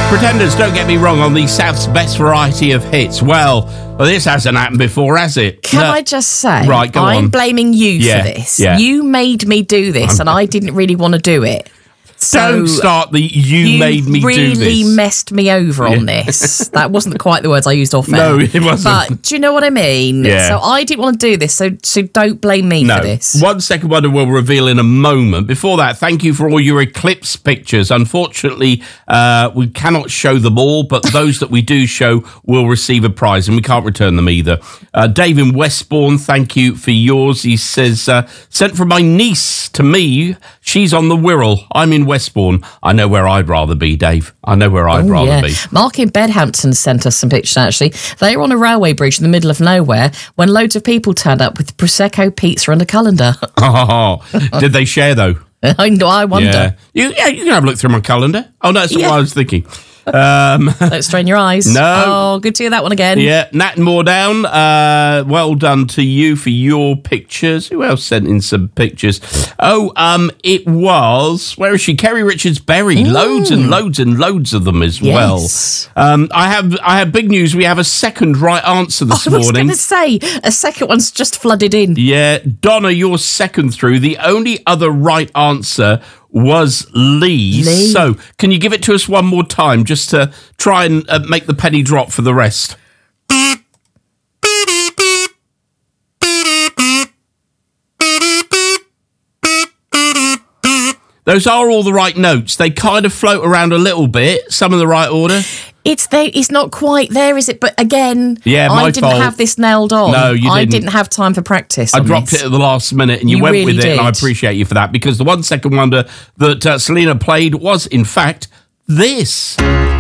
Pretenders, don't get me wrong, on the South's best variety of hits. Well, this hasn't happened before, has it? Can I just say, Right, go I'm on. blaming you for this. Yeah. You made me do this, and I didn't really want to do it. Don't start the you made me do this. You really messed me over on this. That wasn't quite the words I used off air. No, it wasn't. But do you know what I mean? Yeah. So I didn't want to do this, so don't blame me for this. 1 Second Wonder will reveal in a moment. Before that, thank you for all your eclipse pictures. Unfortunately, we cannot show them all, but those that we do show will receive a prize, and we can't return them either. Dave in Westbourne, thank you for yours. He says, sent from my niece to me. She's on the Wirral. I'm in Westbourne. I know where I'd rather be, Dave. I know where I'd rather be. Mark in Bedhampton sent us some pictures, actually. They were on a railway bridge in the middle of nowhere when loads of people turned up with Prosecco, pizza and a colander. Oh, did they share, though? I wonder. Yeah. You can have a look through my calendar. Oh, no, that's what I was thinking. Don't strain your eyes. No. Oh, good to hear that one again. Yeah, Nat Moredown, well done to you for your pictures. Who else sent in some pictures? Oh, it was, where is she? Kerry Richards-Berry. Loads and loads and loads of them as well. I have big news. We have a second right answer this morning. I was going to say, a second one's just flooded in. Yeah, Donna, you're second through. The only other right answer was Lee. So, can you give it to us one more time just to try and make the penny drop for the rest? Those are all the right notes. They kind of float around a little bit. Some in the right order. It's not quite there, is it? But again, my I didn't fault. have this nailed on. No, you didn't. I didn't have time for practice. I dropped it at the last minute and you went really with it, and I did. appreciate you for that, because the 1 Second Wonder that Selena played was, in fact, this.